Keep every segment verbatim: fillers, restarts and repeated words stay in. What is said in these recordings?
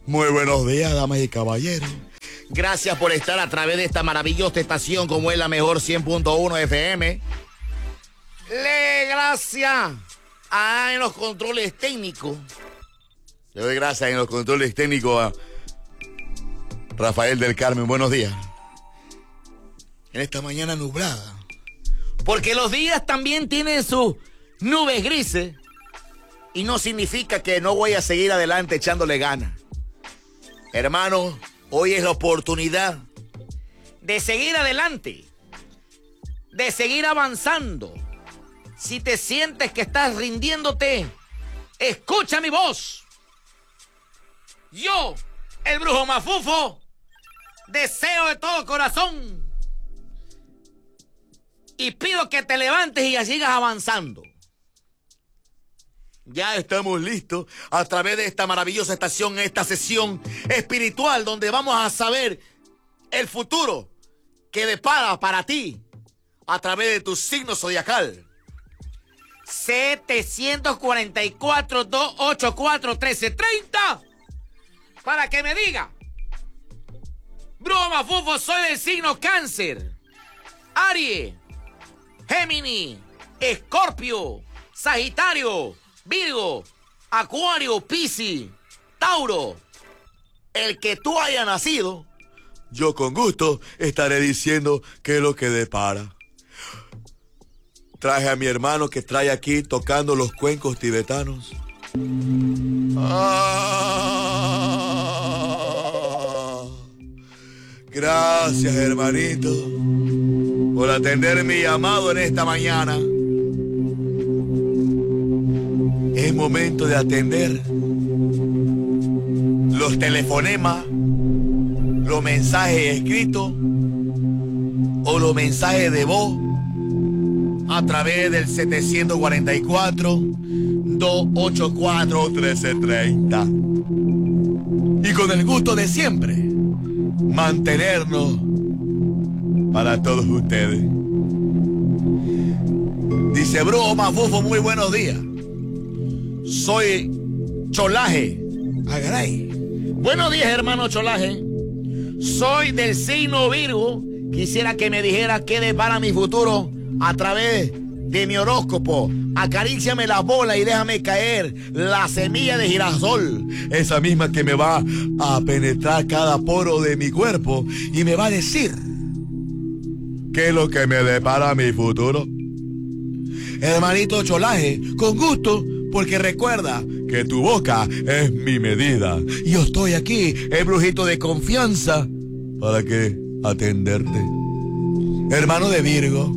Muy buenos días, damas y caballeros. Gracias por estar a través de esta maravillosa estación como es la mejor cien punto uno F M. Le gracias a en los controles técnicos. Le doy gracias en los controles técnicos a Rafael del Carmen. Buenos días. En esta mañana nublada. Porque los días también tienen sus nubes grises. Y no significa que no voy a seguir adelante echándole ganas. Hermanos, hoy es la oportunidad de seguir adelante, de seguir avanzando. Si te sientes que estás rindiéndote, escucha mi voz. Yo, el brujo mafufo, deseo de todo corazón y pido que te levantes y ya sigas avanzando. Ya estamos listos a través de esta maravillosa estación, esta sesión espiritual donde vamos a saber el futuro que depara para ti a través de tu signo zodiacal. setecientos cuarenta y cuatro, doscientos ochenta y cuatro, trece treinta para que me diga: Brujo Mafufo, soy del signo Cáncer, Aries, Géminis, Escorpio, Sagitario, Virgo, Acuario, Piscis, Tauro. El que tú hayas nacido, yo con gusto estaré diciendo qué es lo que depara. Traje a mi hermano que trae aquí tocando los cuencos tibetanos. Ah, gracias, hermanito, por atender mi llamado en esta mañana. Es momento de atender los telefonemas, los mensajes escritos o los mensajes de voz a través del setecientos cuarenta y cuatro, doscientos ochenta y cuatro, trece treinta. Y con el gusto de siempre, mantenernos para todos ustedes. Dice Brujo Mafufo, muy buenos días. Soy Cholaje. Agaray. Buenos días, hermano Cholaje. Soy del signo Virgo. Quisiera que me dijera qué depara mi futuro a través de mi horóscopo. Acaríciame la bola y déjame caer la semilla de girasol. Esa misma que me va a penetrar cada poro de mi cuerpo y me va a decir qué es lo que me depara mi futuro. Hermanito Cholaje, con gusto. Porque recuerda que tu boca es mi medida. Y yo estoy aquí, el brujito de confianza, para que atenderte. Hermano de Virgo,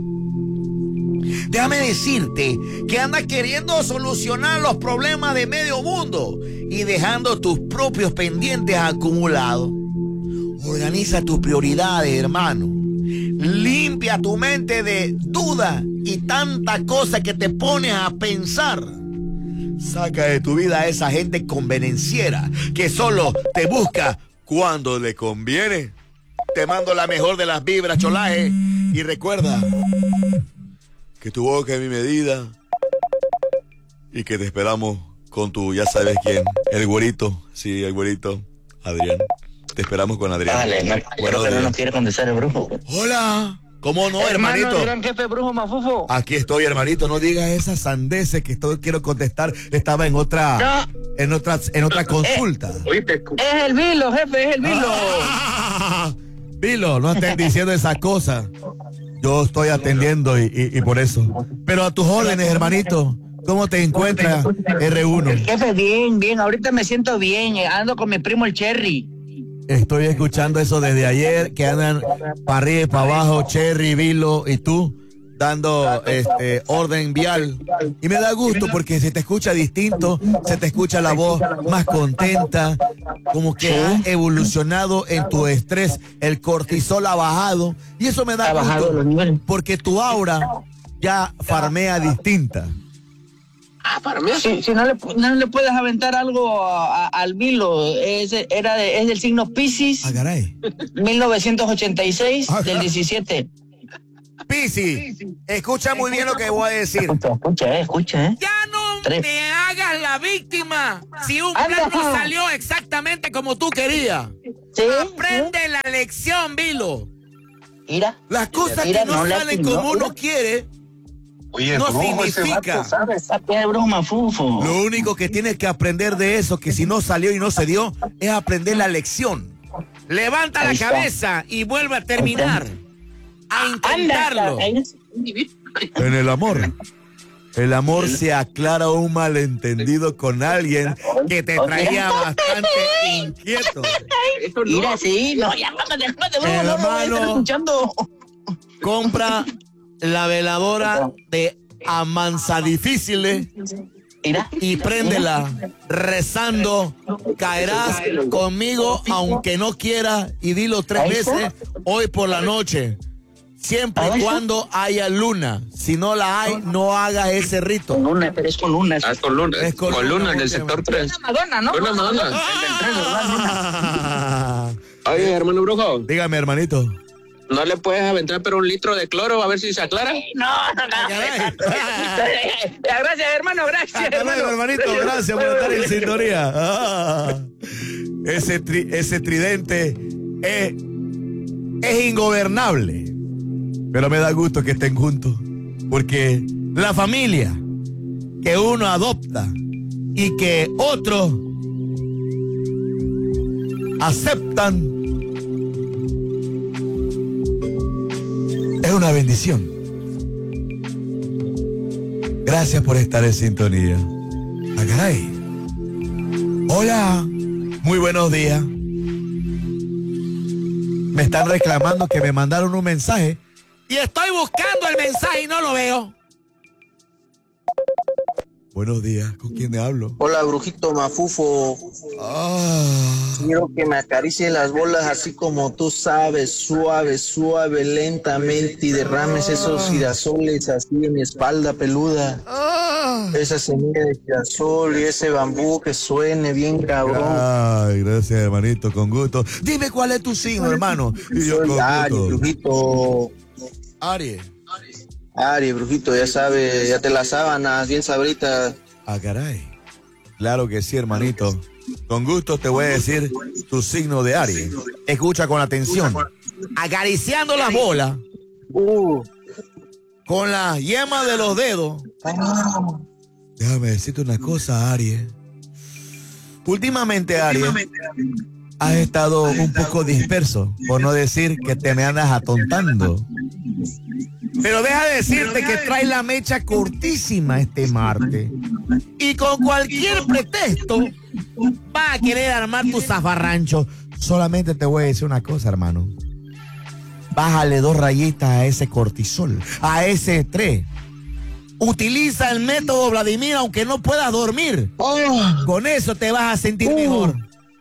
déjame decirte que andas queriendo solucionar los problemas de medio mundo y dejando tus propios pendientes acumulados. Organiza tus prioridades, hermano. Limpia tu mente de duda y tanta cosa que te pones a pensar. Saca de tu vida a esa gente convenenciera que solo te busca cuando le conviene. Te mando la mejor de las vibras, Cholaje. Y recuerda que tu boca es mi medida y que te esperamos con tu, ya sabes quién, el güerito. Sí, el güerito, Adrián. Te esperamos con Adrián. Dale, no, creo que no nos quiere contestar el brujo. Hola. ¿Cómo no, hermano, hermanito? El gran jefe Brujo Mafufo. Aquí estoy, hermanito. No digas esas sandeces que estoy, quiero contestar. Estaba en otra, no. en otra, en otra consulta. Eh, es el Vilo, jefe, es el Vilo. Ah, Vilo, no estén diciendo esas cosas. Yo estoy atendiendo y, y, y por eso. Pero a tus órdenes, hermanito. ¿Cómo te encuentras, R uno? El jefe, bien, bien. Ahorita me siento bien. Ando con mi primo el Cherry. Estoy escuchando eso desde ayer, que andan para arriba y para abajo, Cherry, Vilo y tú, dando este orden vial. Y me da gusto porque se te escucha distinto, se te escucha la voz más contenta, como que has evolucionado en tu estrés, el cortisol ha bajado. Y eso me da gusto porque tu aura ya farmea distinta. Ah, para mí. Si, si no, le, no le puedes aventar algo a, a, al Vilo, es, era de, es del signo Piscis. Ah, caray. mil novecientos ochenta y seis, ah, del diecisiete. Piscis, escucha muy bien lo que voy a decir. Escucha, escucha, escucha, ¿eh? Ya no Tres. me hagas la la víctima si un Anda. plan no salió exactamente como tú querías. Sí, Aprende sí. la lección, Vilo. Mira. Las cosas Mira, que no, no le salen atinó, como mira. uno quiere, Oye, no brujo, ese significa. vato sabe. Esa de broma, fufo. Lo único que tienes que aprender de eso, que si no salió y no se dio, es aprender la lección. Levanta Ahí la está. cabeza y vuelve a terminar. A Anda, intentarlo. ahí es- En el amor. El amor se aclara un malentendido con alguien que te traía bastante inquieto. Mira, sí, no, ya vamos después de broma, no, no, voy a estar Hermano. escuchando. Compra la veladora de Amansadifíciles Mira. y préndela rezando. Caerás conmigo aunque no quieras, y dilo tres Ahí está. veces hoy por la noche. Siempre Ahí y está. cuando haya luna. Si no la hay, no hagas ese rito. Con luna, pero es con luna. Ah, es con Luna. Es con con, Luna, Luna en el ¿cómo se sector tres. Una Madonna, ¿no? Una Madonna. Ah. Oye, hermano brujo, Dígame, hermanito. ¿no le puedes aventar pero un litro de cloro a ver si se aclara? No, no, no. Caray. Gracias, hermano, gracias, Hasta luego, hermanito. Gracias por estar en sintonía. Ah. Ese, tri- ese tridente es, es ingobernable. Pero me da gusto que estén juntos. Porque la familia que uno adopta y que otros aceptan es una bendición. Gracias por estar en sintonía. Ah, caray. Hola, muy buenos días. Me están reclamando que me mandaron un mensaje y estoy buscando el mensaje y no lo veo. Buenos días, ¿con quién hablo? Hola, brujito mafufo. Ah, Quiero que me acaricie las bolas así como tú sabes, suave, suave, lentamente, y derrames esos girasoles así en mi espalda peluda. ah. Esa semilla de girasol y ese bambú que suene bien cabrón. Ay, gracias, hermanito, con gusto. Dime cuál es tu signo, hermano. Y yo Soy con Aries, gusto. brujito. Aries. Aries, brujito, ya sabes, ya te las sábanas bien sabritas. Ah, caray. Claro que sí, hermanito. Con gusto te voy a decir tu signo de Aries. Escucha con atención. Acariciando las bolas Uh. con la yema de los dedos. Déjame decirte una cosa, Aries. Últimamente, Aries, has estado un poco disperso, por no decir que te me andas atontando. Pero deja de decirte que traes la mecha cortísima este martes. Y con cualquier pretexto va a querer armar tu zafarrancho. Solamente te voy a decir una cosa, hermano. Bájale dos rayitas a ese cortisol, a ese estrés. Utiliza el método Vladimir aunque no puedas dormir. Oh. Con eso te vas a sentir Uh. mejor.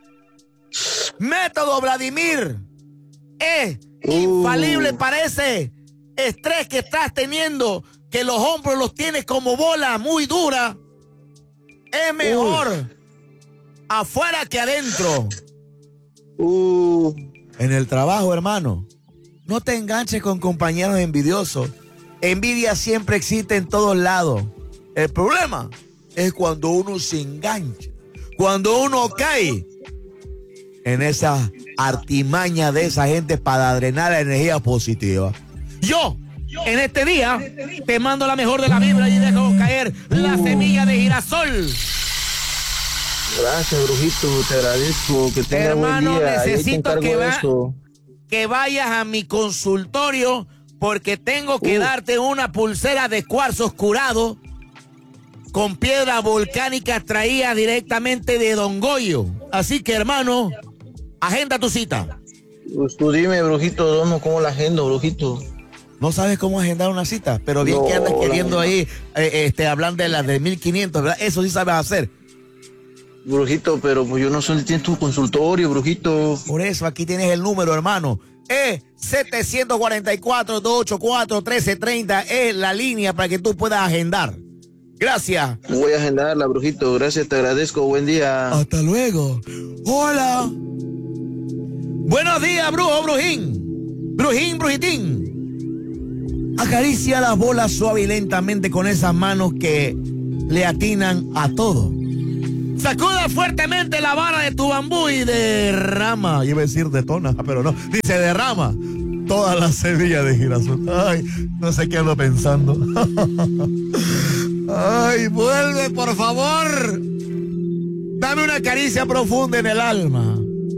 Método Vladimir es Uh. infalible para ese estrés que estás teniendo, que los hombros los tienes como bola muy dura. Es mejor afuera que adentro. Uh. En el trabajo, hermano, no te enganches con compañeros envidiosos. Envidia siempre existe en todos lados. El problema es cuando uno se engancha, cuando uno cae en esa artimaña de esa gente para drenar la energía positiva. Yo, en este día, te mando la mejor de la vibra y dejo caer la semilla de girasol. Gracias, brujito, te agradezco. Que tenga Hermano, buen día. Ahí te necesito encargo que va- eso. que vayas a mi consultorio porque tengo que Uh. darte una pulsera de cuarzo oscurado con piedra volcánica traída directamente de Don Goyo. Así que, hermano, agenda tu cita. Pues tú dime, brujito, ¿dónde, cómo la agendo, brujito? No sabes cómo agendar una cita, pero bien No, que andas la queriendo verdad. ahí eh, este, hablar de las de mil quinientos, ¿verdad? Eso sí sabes hacer. Brujito, pero pues yo no soy tienes tu consultorio, brujito. Por eso aquí tienes el número, hermano. Es setecientos cuarenta y cuatro, doscientos ochenta y cuatro, trece treinta. Es la línea para que tú puedas agendar. Gracias. Voy a agendarla, brujito. Gracias, te agradezco. Buen día. Hasta luego. Hola. Buenos días, brujo, brujín. Brujín, brujitín. Acaricia las bolas suave y lentamente con esas manos que le atinan a todo. Sacuda fuertemente la vara de tu bambú y derrama. Iba a decir detona, pero no. Dice derrama toda la semilla de girasol. Ay, no sé qué ando pensando. Ay, vuelve, por favor. Dame una caricia profunda en el alma.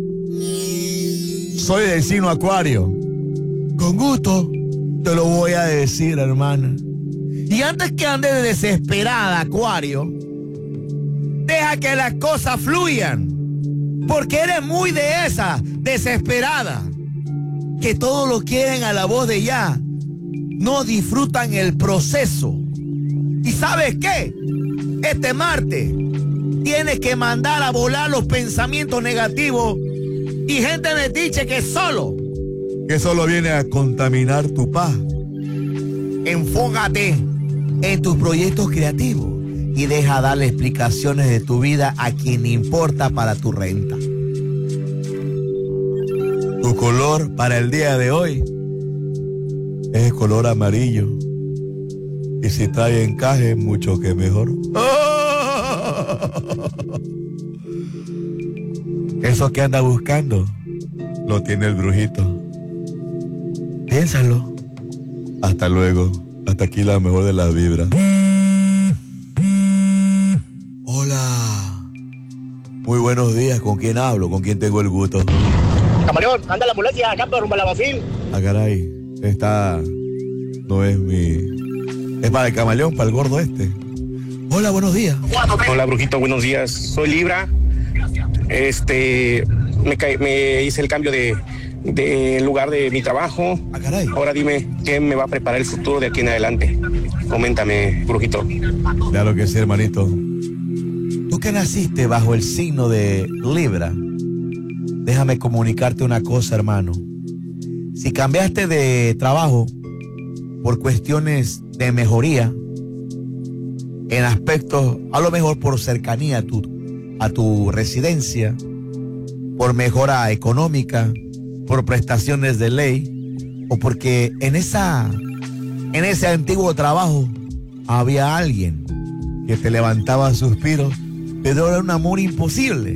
Soy del signo Acuario. Con gusto te lo voy a decir, hermana. Y antes que andes de desesperada, Acuario, deja que las cosas fluyan. Porque eres muy de esa, desesperada, que todo lo quieren a la voz de ya. No disfrutan el proceso. ¿Y sabes qué? Este martes tienes que mandar a volar los pensamientos negativos y gente metiche que solo, que solo viene a contaminar tu paz. Enfócate en tus proyectos creativos y deja darle explicaciones de tu vida a quien importa para tu renta. Tu color para el día de hoy es el color amarillo. Y si trae encaje, mucho que mejor. ¡Oh! Eso que anda buscando lo tiene el brujito. Piénsalo. Hasta luego. Hasta aquí la mejor de las vibras. Hola. Muy buenos días. ¿Con quién hablo? ¿Con quién tengo el gusto? Camaleón, anda la ambulancia acá por rumbo a la Bafil. Ah, caray. Esta no es mi... Es para el camaleón, para el gordo este. Hola, buenos días. Hola, brujito, buenos días. Soy Libra. Este, me, ca- me hice el cambio de, de lugar de mi trabajo. Ah, caray. Ahora dime, ¿qué me va a preparar el futuro de aquí en adelante? Coméntame, brujito. Claro que sí, hermanito. Tú que naciste bajo el signo de Libra, déjame comunicarte una cosa, hermano. Si cambiaste de trabajo por cuestiones de mejoría, en aspectos, a lo mejor por cercanía a tu, a tu residencia, por mejora económica, por prestaciones de ley, o porque en esa, en ese antiguo trabajo había alguien que te levantaba suspiros, pero era un amor imposible.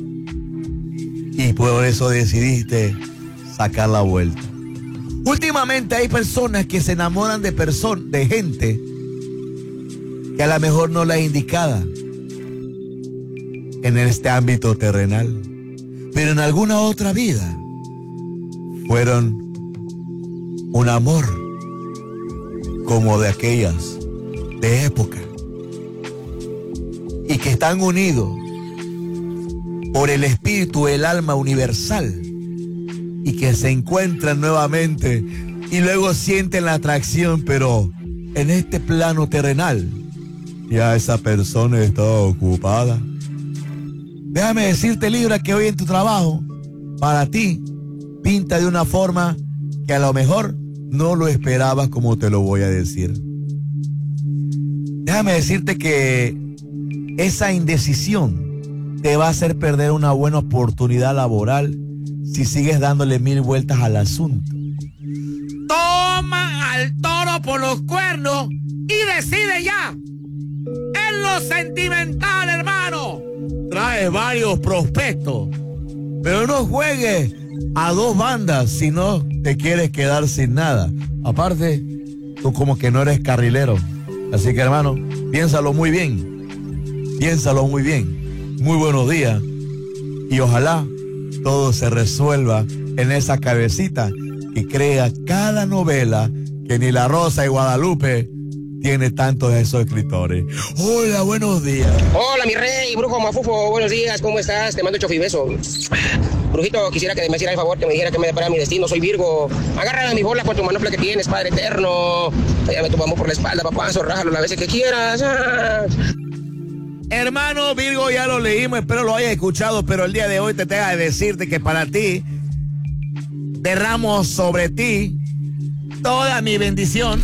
Y por eso decidiste sacar la vuelta. Últimamente hay personas que se enamoran de personas, de gente que a lo mejor no la indicada en este ámbito terrenal, pero en alguna otra vida fueron un amor como de aquellas de época y que están unidos por el espíritu, el alma universal, y que se encuentran nuevamente y luego sienten la atracción, pero en este plano terrenal ya esa persona está ocupada. Déjame decirte, Libra, que hoy en tu trabajo, para ti, pinta de una forma que a lo mejor no lo esperabas, como te lo voy a decir. Déjame decirte que esa indecisión te va a hacer perder una buena oportunidad laboral si sigues dándole mil vueltas al asunto. Toma al toro por los cuernos y decide ya. En lo sentimental, hermano, trae varios prospectos, pero no juegues a dos bandas si no te quieres quedar sin nada. Aparte, tú como que no eres carrilero. Así que, hermano, piénsalo muy bien. Piénsalo muy bien. Muy buenos días. Y ojalá todo se resuelva en esa cabecita que crea cada novela que ni La Rosa de Guadalupe tiene tantos de esos escritores. Hola, buenos días. Hola, mi rey, brujo mafufo, buenos días, ¿cómo estás? Te mando chofibeso. Brujito, quisiera que me hiciera el favor, que me dijera que me depara mi destino, soy Virgo. Agárrala mi bola con tu manopla que tienes, Padre Eterno. Dame tu mamón por la espalda, papazo, rájalo las veces que quieras. Ah. Hermano Virgo, ya lo leímos, espero lo hayas escuchado, pero el día de hoy te tengo que decirte que para ti derramo sobre ti toda mi bendición.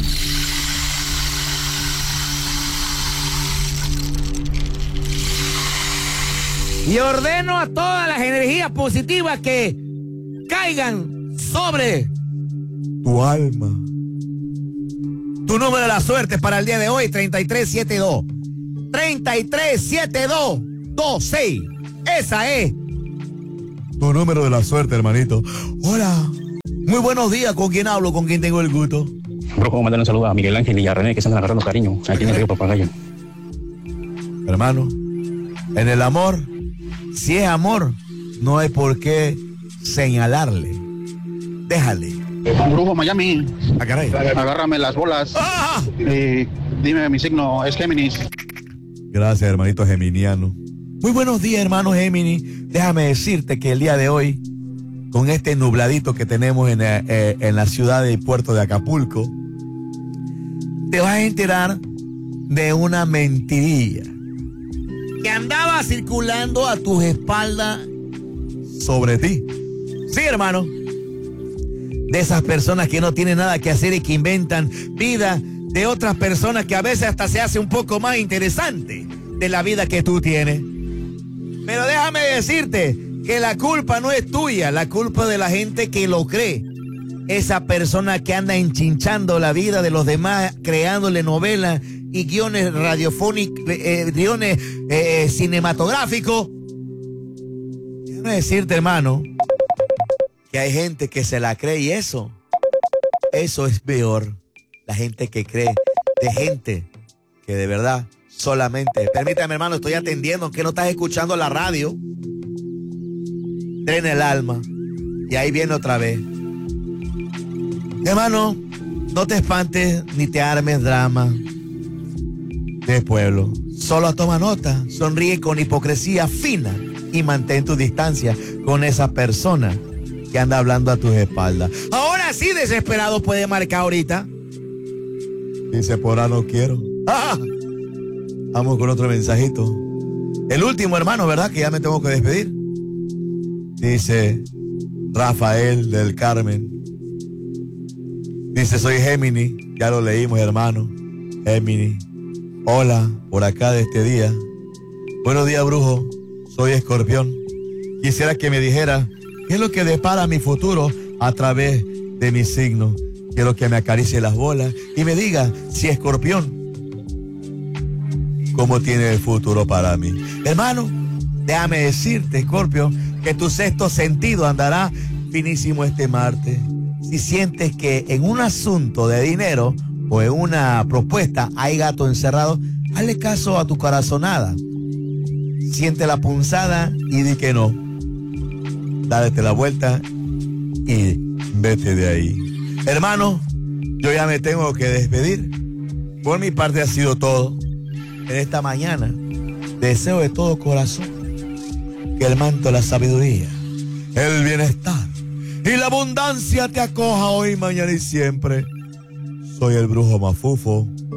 Y ordeno a todas las energías positivas que caigan sobre tu alma. Tu número de la suerte para el día de hoy, treinta y tres setenta y dos. treinta y tres setenta y dos. dos seis. Esa es tu número de la suerte, hermanito. Hola. Muy buenos días. ¿Con quién hablo? ¿Con quién tengo el gusto? Brujo, mandar un saludo a Miguel Ángel y a René, que se andan agarrando cariño aquí en el río Papagayo. Hermano, en el amor, si es amor, no hay por qué señalarle. Déjale. Brujo Miami. Ah, caray. Agárrame las bolas. ¡Ah! Y dime mi signo, es Géminis. Gracias, hermanito geminiano. Muy buenos días, hermano Géminis. Déjame decirte que el día de hoy, con este nubladito que tenemos en, eh, en la ciudad y puerto de Acapulco, te vas a enterar de una mentirilla que andaba circulando a tus espaldas sobre ti. Sí, hermano. De esas personas que no tienen nada que hacer y que inventan vida de otras personas que a veces hasta se hace un poco más interesante de la vida que tú tienes. Pero déjame decirte que la culpa no es tuya, la culpa de la gente que lo cree. Esa persona que anda enchinchando la vida de los demás, creándole novelas y guiones radiofónicos, eh, guiones eh, cinematográficos. Déjame decirte, hermano, que hay gente que se la cree y eso, eso es peor. La gente que cree de gente que de verdad solamente, permítame, hermano, estoy atendiendo, aunque no estás escuchando la radio. Drena el alma y ahí viene otra vez. Hermano, no te espantes ni te armes drama de pueblo. Solo toma nota, sonríe con hipocresía fina y mantén tu distancia con esa persona que anda hablando a tus espaldas. Ahora sí, desesperado puede marcar ahorita. Dice, por ahora no quiero. ¡Ah! Vamos con otro mensajito. El último, hermano, ¿verdad? Que ya me tengo que despedir. Dice Rafael del Carmen. Dice, soy Géminis. Ya lo leímos, hermano. Géminis. Hola, por acá de este día. Buenos días, brujo. Soy Escorpión. Quisiera que me dijera qué es lo que depara mi futuro a través de mi signo. Quiero que me acaricie las bolas y me diga si Escorpión, cómo tiene el futuro para mí. Hermano, déjame decirte, Escorpio, que tu sexto sentido andará finísimo este martes. Si sientes que en un asunto de dinero o en una propuesta hay gato encerrado, hazle caso a tu corazonada. Siente la punzada y di que no. Dálete la vuelta y vete de ahí. Hermano, yo ya me tengo que despedir. Por mi parte ha sido todo. En esta mañana deseo de todo corazón que el manto de la sabiduría, el bienestar y la abundancia te acoja hoy, mañana y siempre. Soy el brujo Mafufo